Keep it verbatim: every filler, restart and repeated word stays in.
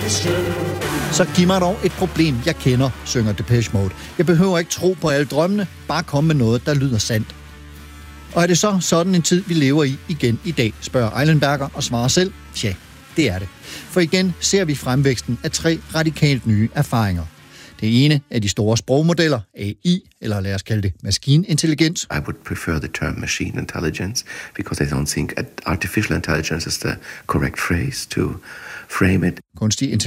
Så giv mig dog et problem, jeg kender, synger Depeche Mode. Jeg behøver ikke tro på alle drømmene, bare komme med noget, der lyder sandt. Og er det så sådan en tid, vi lever i igen i dag, spørger Eilenberger og svarer selv, tja, det er det. For igen ser vi fremvæksten af tre radikalt nye erfaringer. Det ene er de store sprogmodeller, A I, eller lad os kalde det maskinintelligens. I would prefer the term machine intelligence, because I don't think artificial intelligence is the correct phrase to frame it. Kunstig